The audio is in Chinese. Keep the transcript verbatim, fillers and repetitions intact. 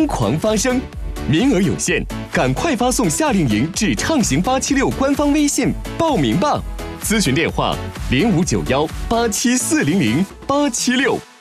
疯狂发声，名额有限，赶快发送夏令营至畅行八七六官方微信报名吧。咨询电话：零五九幺八七四零零八七六。